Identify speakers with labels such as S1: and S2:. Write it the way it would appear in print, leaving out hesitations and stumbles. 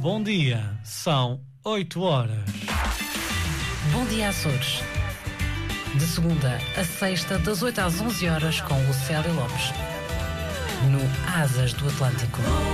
S1: bom dia. São 8 horas.
S2: Bom dia, Açores. De segunda a sexta, das 8 às 11 horas, com Lucélia Lopes. No Asas do Atlântico.